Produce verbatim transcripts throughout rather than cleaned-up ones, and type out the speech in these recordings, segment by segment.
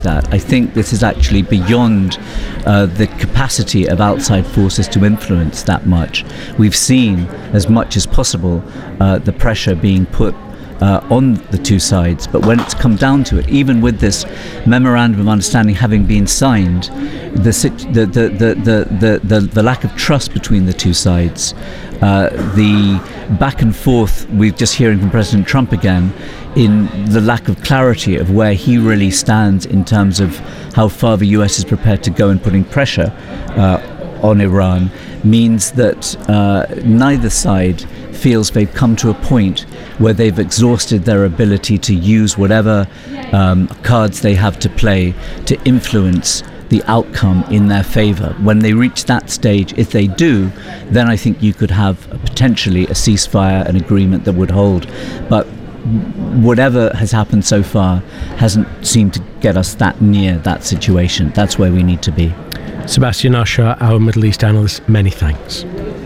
that. I think this is actually beyond uh, the capacity of outside forces to influence that much. We've seen, as much as possible, uh, the pressure being put Uh, on the two sides, but when it's come down to it, even with this memorandum of understanding having been signed, the the the the the, the, the lack of trust between the two sides, uh, the back and forth we're just hearing from President Trump again, in the lack of clarity of where he really stands in terms of how far the U S is prepared to go in putting pressure uh, on Iran, means that uh, neither side feels they've come to a point where they've exhausted their ability to use whatever um, cards they have to play to influence the outcome in their favor. When they reach that stage, if they do, then I think you could have a, potentially a ceasefire, an agreement that would hold. But whatever has happened so far hasn't seemed to get us that near that situation. That's where we need to be. Sebastian Usher, our Middle East analyst, many thanks.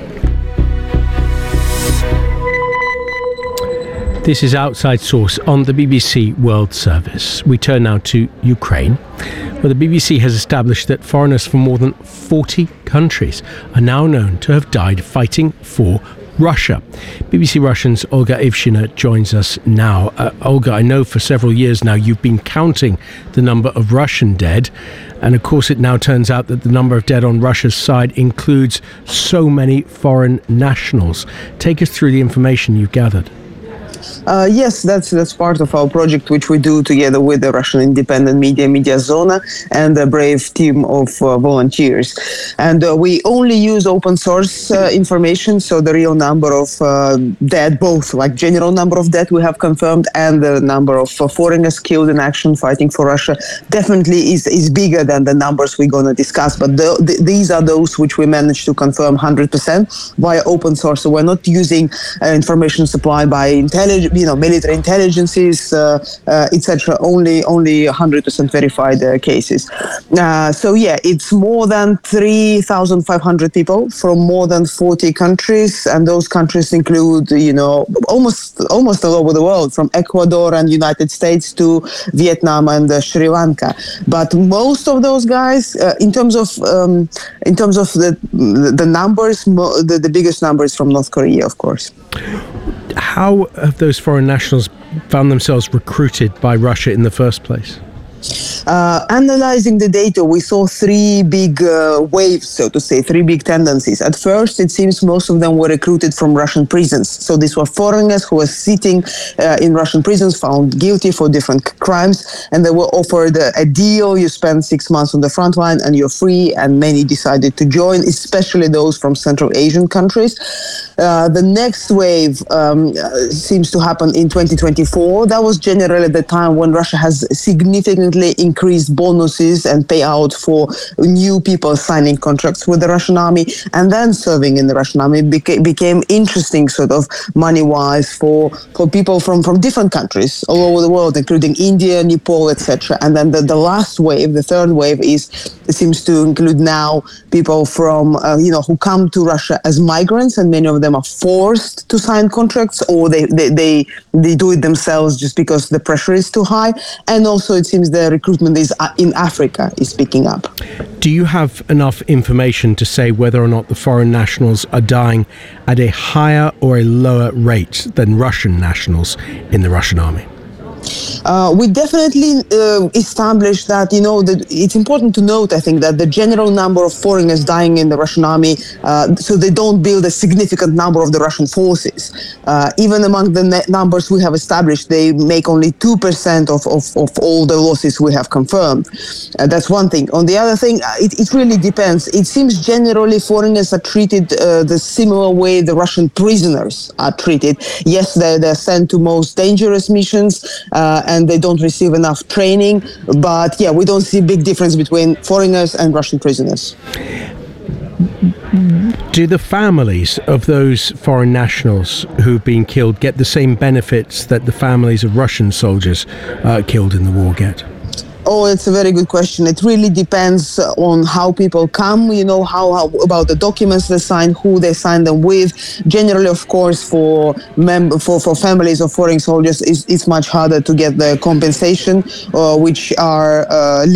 This is Outside Source on the B B C World Service. We turn now to Ukraine, where the B B C has established that foreigners from more than forty countries are now known to have died fighting for Russia. B B C Russian's Olga Ivshina joins us now. Uh, Olga, I know for several years now you've been counting the number of Russian dead, and of course it now turns out that the number of dead on Russia's side includes so many foreign nationals. Take us through the information you've gathered. Uh, yes, that's that's part of our project, which we do together with the Russian independent media, Mediazona, and a brave team of uh, volunteers. And uh, we only use open source uh, information, so the real number of uh, dead, both like general number of dead we have confirmed and the number of uh, foreigners killed in action fighting for Russia, definitely is, is bigger than the numbers we're going to discuss. But the, the, these are those which we managed to confirm one hundred percent via open source. So we're not using uh, information supplied by intelligence, you know, military intelligences, uh, uh, et cetera. Only, only one hundred percent verified uh, cases. Uh, so yeah, it's more than three thousand five hundred people from more than forty countries, and those countries include, you know, almost almost all over the world, from Ecuador and United States to Vietnam and uh, Sri Lanka. But most of those guys, uh, in terms of um, in terms of the the numbers, mo- the, the biggest number is from North Korea, of course. How have those foreign nationals found themselves recruited by Russia in the first place? Uh, analyzing the data, we saw three big uh, waves, so to say, three big tendencies. At first, it seems most of them were recruited from Russian prisons. So these were foreigners who were sitting uh, in Russian prisons, found guilty for different crimes, and they were offered a, a deal. You spend six months on the front line and you're free, and many decided to join, especially those from Central Asian countries. Uh, the next wave um, uh, seems to happen in twenty twenty-four. That was generally the time when Russia has significantly increased bonuses and payout for new people signing contracts with the Russian army and then serving in the Russian army. Beca- became interesting sort of money-wise for, for people from, from different countries all over the world, including India, Nepal, et cetera. And then the, the last wave, the third wave, is it seems to include now people from, uh, you know, who come to Russia as migrants, and many of them are forced to sign contracts, or they, they, they, they do it themselves just because the pressure is too high. And also it seems the recruitment is uh, in Africa is picking up. Do you have enough information to say whether or not the foreign nationals are dying at a higher or a lower rate than Russian nationals in the Russian army? Uh, we definitely uh, established that, you know, that it's important to note, I think, that the general number of foreigners dying in the Russian army, uh, so they don't build a significant number of the Russian forces. Uh, even among the net numbers we have established, they make only two percent of, of, of all the losses we have confirmed. Uh, that's one thing. On the other thing, it, it really depends. It seems generally foreigners are treated uh, the similar way the Russian prisoners are treated. Yes, they're, they're sent to most dangerous missions, uh, and they don't receive enough training. But yeah, we don't see a big difference between foreigners and Russian prisoners. Do the families of those foreign nationals who've been killed get the same benefits that the families of Russian soldiers uh, killed in the war get? Oh, it's a very good question. It really depends on how people come, you know, how, how about the documents they sign, who they sign them with. Generally, of course, for mem- for, for families of foreign soldiers, it's, it's much harder to get the compensation, uh, which are uh,